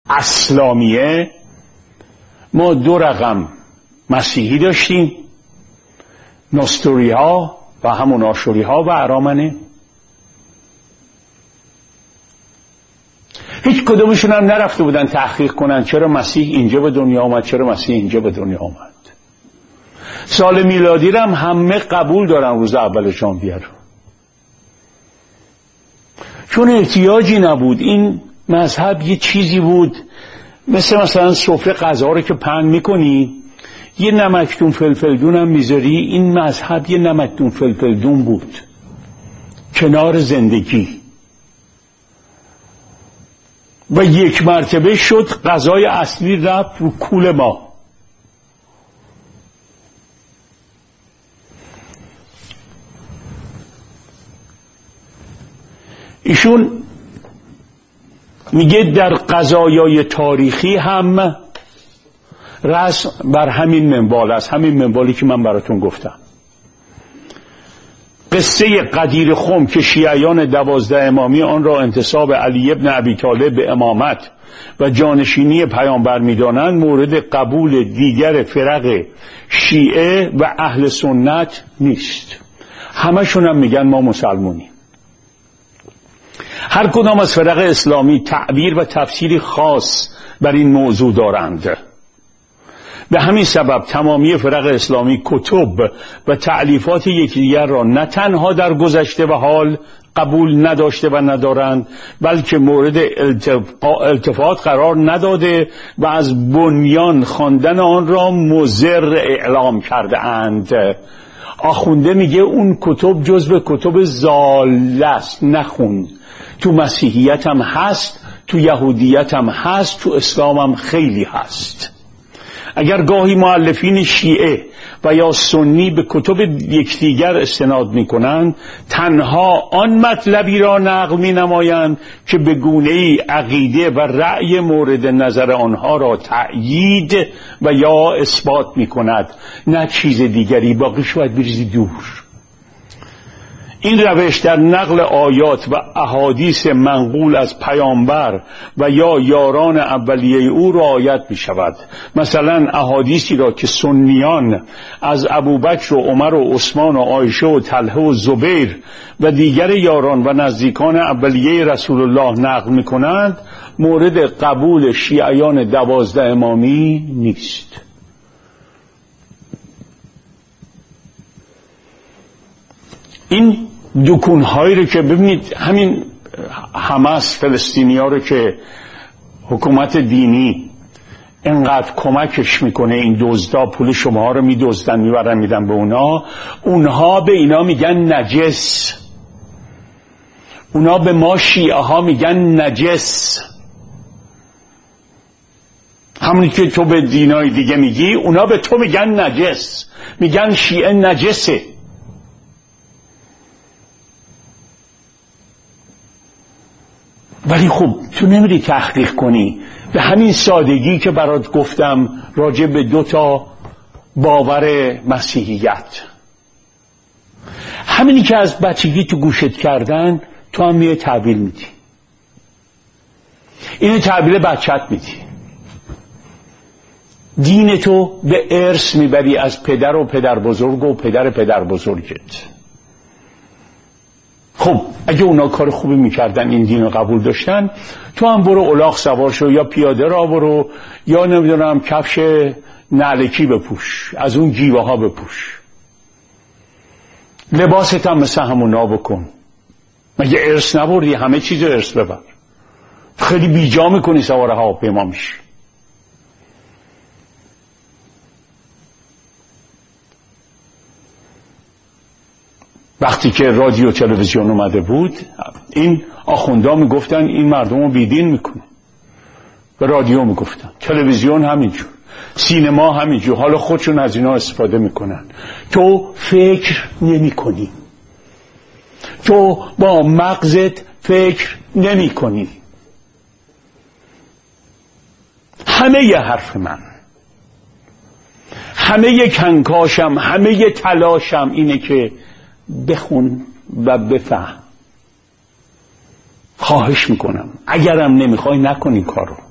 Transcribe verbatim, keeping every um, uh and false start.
اسلامیه ما دو رقم مسیحی داشتیم، نستوری ها و همون آشوری ها و ارامنه. هیچ کدومشون هم نرفته بودن تحقیق کنن چرا مسیح اینجا به دنیا آمد، چرا مسیح اینجا به دنیا آمد. سال میلادی رو هم همه قبول دارن روز اول ژانویه رو، چون احتیاجی نبود. این مذهب یه چیزی بود مثل مثلا سفره غذا رو که پهن میکنی یه نمکدون فلفلدون هم میذاری، این مذهب یه نمکدون فلفلدون بود کنار زندگی و یک مرتبه شد غذای اصلی رفت رو کول ما. ایشون میگه در قضایای تاریخی هم رسم بر همین منوال است، همین منوالی که من براتون گفتم. قصه قدیر خم که شیعیان دوازده امامی آن را انتساب علی ابن ابی طالب به امامت و جانشینی پیامبر می‌دانند مورد قبول دیگر فرق شیعه و اهل سنت نیست. همشون هم میگن ما مسلمونیم. هر کدام از فرق اسلامی تعبیر و تفسیری خاص بر این موضوع دارند. به همین سبب تمامی فرق اسلامی کتب و تألیفات یکدیگر را نه تنها در گذشته و حال قبول نداشته و ندارند، بلکه مورد التفات قرار نداده و از بنیان خواندن آن را مضر اعلام کرده اند. آخونده میگه اون کتب جزو کتب ضاله است، نخون. تو مسیحیت هم هست، تو یهودیت هم هست، تو اسلام هم خیلی هست. اگر گاهی مؤلفین شیعه و یا سنی به کتب یکدیگر استناد می کنند، تنها آن مطلبی را نقل می نمایند که به گونه‌ای عقیده و رأی مورد نظر آنها را تأیید و یا اثبات می کند، نه چیز دیگری. باقیش باید بریزی دور. این روش در نقل آیات و احادیث منقول از پیامبر و یا یاران اولیه او رعایت می شود. مثلا احادیثی را که سنیان از ابوبکر و عمر و عثمان و عایشه و طلحه و زبیر و دیگر یاران و نزدیکان اولیه رسول الله نقل می کنند مورد قبول شیعیان دوازده امامی نیست. این دکونهایی رو که ببینید، همین حماس فلسطینی ها رو که حکومت دینی انقدر کمکش میکنه، این دزدا پول شما ها رو میدزدن میبرن میدن به اونا، اونها به اینا میگن نجس، اونا به ما شیعه ها میگن نجس. همونی که تو به دینای دیگه میگی اونا به تو میگن نجس، میگن شیعه نجسه. ولی خب تو نمیری تحقیق کنی. به همین سادگی که برات گفتم راجع به دو تا باور مسیحیت، همینی که از بچگی تو گوشت کردن تو هم میای تحویل میدی، اینو تحویل بچت میدی. دین تو به ارث میبری از پدر و پدر بزرگ و پدر پدر بزرگت. خب اگه اونا کار خوبی میکردن، این دین رو قبول داشتن، تو هم برو الاغ سوار شو، یا پیاده را برو، یا نمیدونم کفش نعلکی بپوش، از اون جیوه ها بپوش، لباست هم مثل همونا بکن. مگه ارث نبردی؟ همه چیز ارث ببر. خیلی بیجا میکنی سوار هواپیما میشی. وقتی که رادیو تلویزیون اومده بود، این آخوندا میگفتن این مردم رو بیدین میکنه. به رادیو میگفتن، تلویزیون همینجور، سینما همینجور، حالا خودشون از اینا استفاده میکنن. تو فکر نمی کنی، تو با مغزت فکر نمی کنی. همه ی حرف من، همه ی کنکاشم، همه ی تلاشم اینه که بخون و بفهم. خواهش میکنم اگرم نمیخوای نکن این کارو.